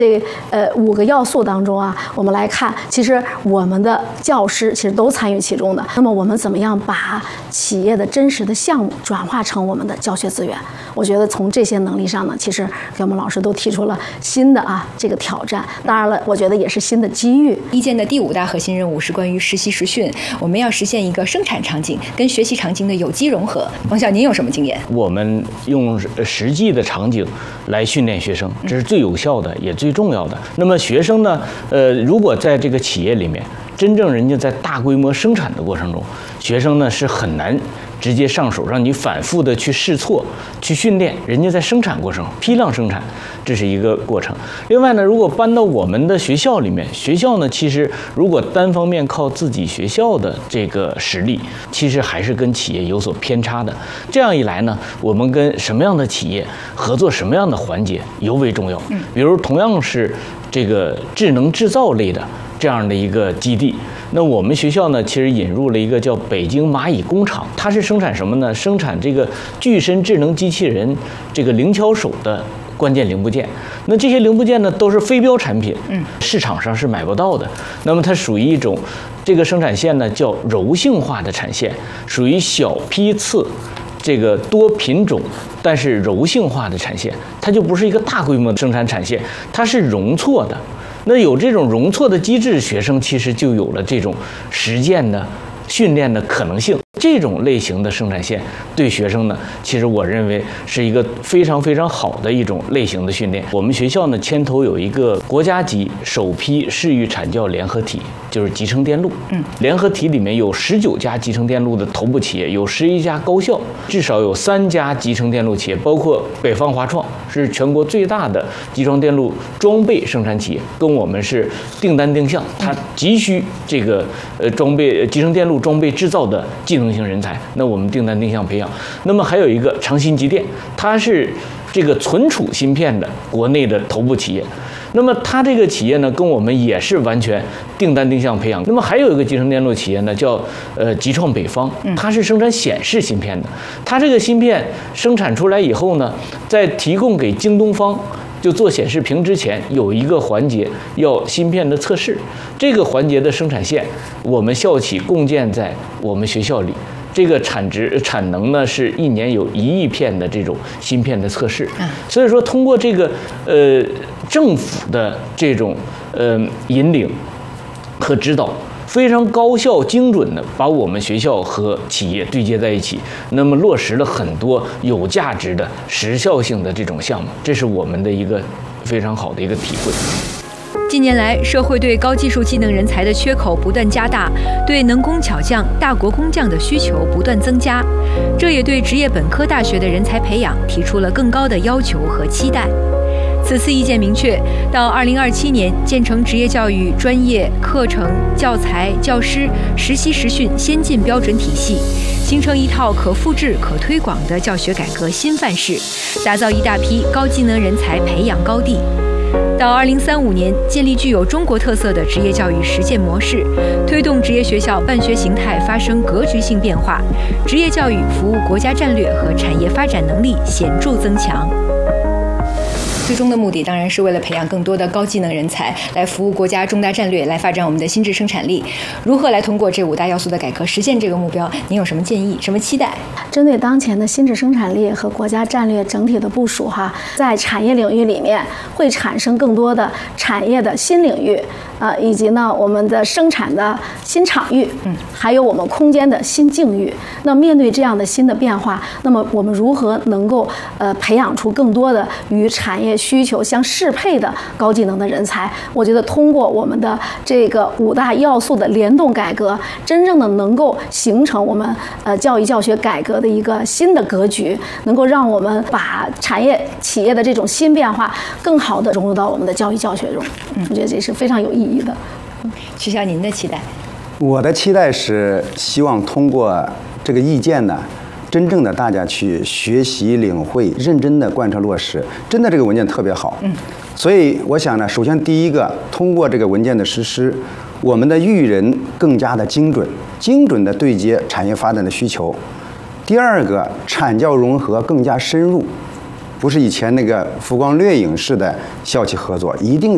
这5个要素当中啊，我们来看，其实我们的教师其实都参与其中的。那么我们怎么样把企业的真实的项目转化成我们的教学资源？我觉得从这些能力上呢，其实给我们老师都提出了新的这个挑战。当然了，我觉得也是新的机遇。 一建的第5大核心任务是关于实习实训，我们要实现一个生产场景跟学习场景的有机融合。王校，您有什么经验？ 我们用实际的场景来训练学生，这是最有效的，也最重要的。那么学生呢，如果在这个企业里面，真正人家在大规模生产的过程中，学生呢是很难直接上手，让你反复的去试错、去训练。人家在生产过程、批量生产，这是一个过程。另外呢，如果搬到我们的学校里面，学校呢其实如果单方面靠自己学校的这个实力，其实还是跟企业有所偏差的。这样一来呢，我们跟什么样的企业合作，什么样的环节尤为重要。比如同样是这个智能制造类的这样的一个基地，那我们学校呢，其实引入了一个叫北京蚂蚁工厂，它是生产什么呢？生产这个具身智能机器人这个灵巧手的关键零部件。那这些零部件呢，都是非标产品，市场上是买不到的。那么它属于一种这个生产线呢，叫柔性化的产线，属于小批次。这个多品种但是柔性化的产线，它就不是一个大规模的生产产线，它是容错的。那有这种容错的机制，学生其实就有了这种实践的训练的可能性。这种类型的生产线对学生呢，其实我认为是一个非常非常好的一种类型的训练。我们学校呢牵头有一个国家级首批市域产教联合体，就是集成电路。联合体里面有19家集成电路的头部企业，有11家高校，至少有3家集成电路企业，包括北方华创是全国最大的集成电路装备生产企业，跟我们是订单定向，它急需这个装备集成电路装备制造的技能型人才，那我们订单定向培养。那么还有一个长鑫机电，它是这个存储芯片的国内的头部企业。那么它这个企业呢，跟我们也是完全订单定向培养。那么还有一个集成电路企业呢，叫集创北方，它是生产显示芯片的。它这个芯片生产出来以后呢，在提供给京东方就做显示屏之前，有一个环节要芯片的测试。这个环节的生产线，我们校企共建在我们学校里。这个产能呢是1年有1亿片的这种芯片的测试。所以说通过这个政府的这种引领和指导，非常高效精准的把我们学校和企业对接在一起，那么落实了很多有价值的时效性的这种项目，这是我们的一个非常好的一个体会。 近年来，社会对高技术技能人才的缺口不断加大，对能工巧匠、大国工匠的需求不断增加，这也对职业本科大学的人才培养提出了更高的要求和期待。此次意见明确，到2027年建成职业教育专业课程、教材、教师、实习实训先进标准体系，形成一套可复制、可推广的教学改革新范式，打造一大批高技能人才培养高地。到2035年，建立具有中国特色的职业教育实践模式，推动职业学校办学形态发生格局性变化，职业教育服务国家战略和产业发展能力显著增强。最终的目的当然是为了培养更多的高技能人才，来服务国家重大战略，来发展我们的心智生产力。如何来通过这5大要素的改革实现这个目标？您有什么建议、什么期待？ 针对当前的心智生产力和国家战略整体的部署在产业领域里面会产生更多的产业的新领域，以及呢我们的生产的新场域，还有我们空间的新境遇。那面对这样的新的变化，那么我们如何能够培养出更多的与产业需求相适配的高技能的人才？我觉得通过我们的这个5大要素的联动改革，真正的能够形成我们教育教学改革的一个新的格局，能够让我们把产业企业的这种新变化更好的融入到我们的教育教学中。我觉得这是非常有意义的。 徐校，您的期待？ 我的期待是希望通过这个意见呢，真正的大家去学习领会，认真的贯彻落实。真的这个文件特别好，所以我想呢，首先第一个，通过这个文件的实施，我们的育人更加的精准的对接产业发展的需求。第二个，产教融合更加深入，不是以前那个浮光掠影式的校企合作，一定